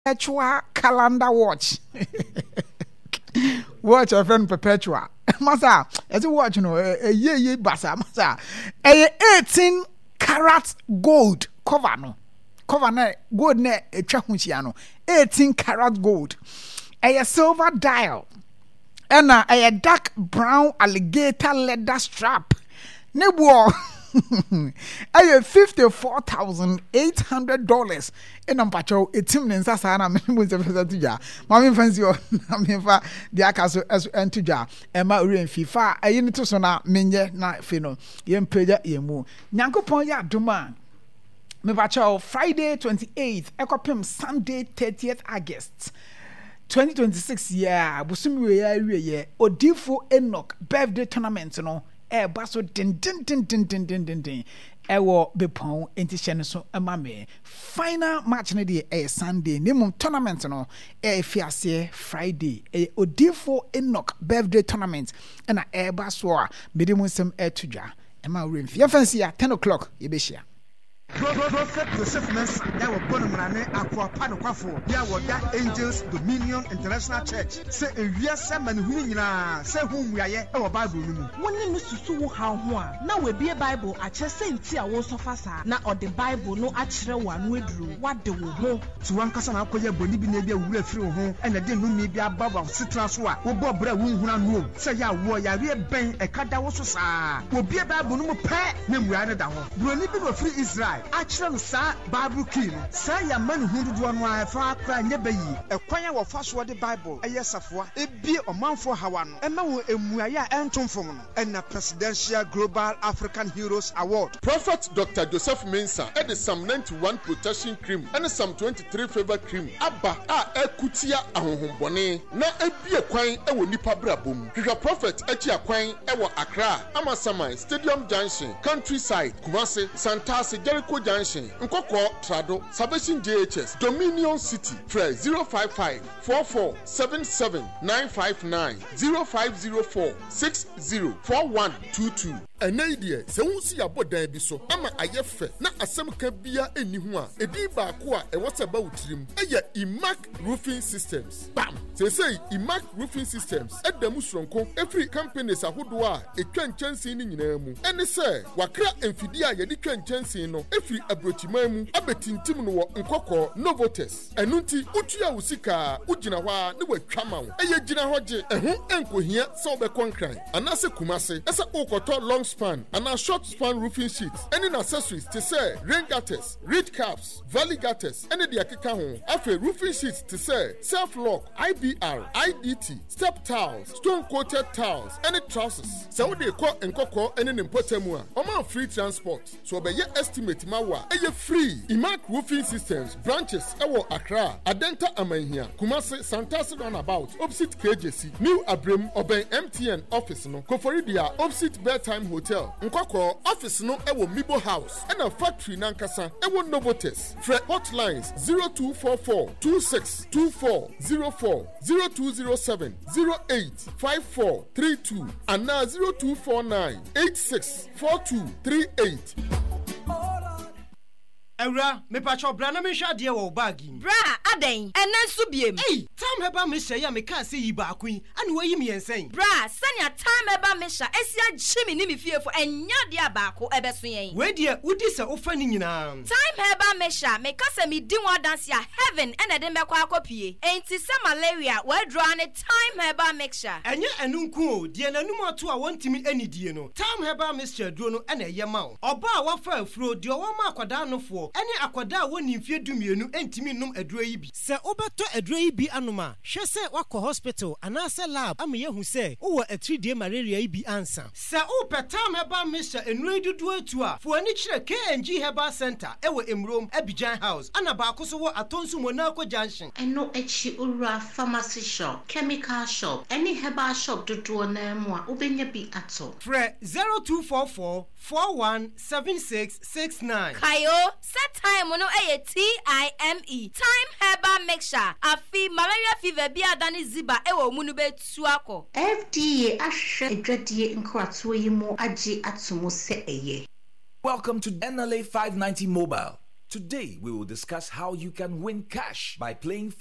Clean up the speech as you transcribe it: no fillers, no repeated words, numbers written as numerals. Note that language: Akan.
Perpetua calendar watch. Watch a friend Perpetua. Masa, as you watch, ye basa, masa. 18 karat gold cover no. Cover na gold na etwa 18 karat gold. A silver dial. And a dark brown alligator leather strap. Nebuo. $54,800 in Ampacho, a team in Sasana, Mammy Fancy or Namifa, the Akaso as Antuja, Emma Uri and FIFA, a unit to Sona, Minja, na Fino, Yem Peja, Yemu, Nyanko Poya, Duma, Mevacho, Friday 28th, Ekopim, Sunday 30th August. 2026 year, Busumi year, Odifo Enoch birthday tournament, baso din ewo bepon enti hye so amame final match ne de Sunday nimum tournament no fiase Friday Odifo Enoch birthday tournament na baso a medium sem etudwa ema remfi ya fancy ya 10 o'clock yebehia Prophet Joseph Mensa that will born Mrane Aqua Panoquafo, there were that Angels Dominion International Church. Say a year seven who say whom we are our Bible. One name is to how one. Now we be a Bible, I just say tia was of us. Now or the Bible, no actual one we drew. What do we know? To one cousin, I'll call your Bolivia will through home, and I didn't maybe above of Citrus War, or Bob Brown. Say, ya warrior, we bang a cat that was so sad. Will be a Bible no pair, name we are down. We're living with free Israel. Actually, sir, Bible King, say a man who do one wife, far cry never ye. A choir of fast word the Bible, a yes of what, a be a man for Hawan, a man with a Muaya Anton from, and a Presidential Global African Heroes Award. Prophet Dr. Joseph Mensa, and the Psalm 91 protection cream, and the Psalm 23 favor cream. Abba, a kutia ahombone, na a be a quine, a nipa brabum. Your prophet, a chia quine, a Accra, Amasamai, Stadium Junction, Countryside, Kumasi, Santasi, Jericho Junction, Nkoko, Trado, Salvation JHS, Dominion City, Fred 055-4477-959, 0504-604122. An idea, so won't see a body be so. I'm a yefe, not a some cabia anyone. A deep barqua, and what's about him? Imac Roofing Systems. Bam! They say Imac Roofing Systems. At the Musronko, every company is a hoodwa, a can chance in Nemu. And they say, Wakra and Fidia, you can chance in every abrotimamu, abetin Timno, and Coco, Novotes. And Nunti, Utia Usika, Ujinawa, no way come out. A Jina Hoje, and who uncle here saw the concrete. And as a Kumase, as a Okoto long span and a short span roofing sheets. Any accessories to say rain gutters, reed caps, valley gutters, any the akika home. After roofing sheets to say self-lock, IBR, IDT, step towels, stone coated towels, any trousers. So they call and coco any importemua. Oman free transport. So by your estimate mawa, a free. Imac Roofing Systems branches Ewo Accra, Adenta Amahia, Kumasi, Santasi runabout, opposite KJC, New Abrim, Obey MTN office no, Koforidia, opposite bedtime hotel. Nkoko office no ewo Mibo House and a factory nankasa ewo Novotes. Fred hotlines 0244-262404, 0207-085432 and now 0249-864238. Eura, me pacho brana me shade wo bagi. Bra, aden, enen subiem. Hey, time heba me share ya me kan say yi ba kun, anu we yi me ensen. Bra, sanya time heba me sha, esia chimi ni me fiefo enya dia baako ebeso yen. We dia udi se ofa ni nyina. Time heba me sha, me kase me di one dance ya heaven ene de me kwa akopie. Enti se malaria, we draw ne time heba mixture. Enye enunku o, die nanum ato a wontimi anidie no. Time heba mixture duro no ene ye ma o. Oba a wafa afuro de o ma akwada nofo. Any akwada woni mfie dumienu entimi num aduro yi bi. Se obeto aduro yi bi anoma, hwe se wakọ hospital anase lab am yehu se wo a 3-day malaria yi bi ansa. Se o petam heba misha enuro dudu atu a, fo ani kire KNG Herbal Center ewo Emrom Abidjan House. Ana ba akoso wo Atonsu Monaco Junction. Eno echi ura pharmacy shop, chemical shop, any herbal shop dudu na mu a obenya bi ato. Fre 0244-417669. Kayo set time no TIME time herbal mixture afi malaria fever bi adani ziba ewo munu betu akọ. FDA ahwe edwadie nkrato yi mu agi atomo se eye. Welcome to NLA 590 Mobile. Today, we will discuss how you can win cash by playing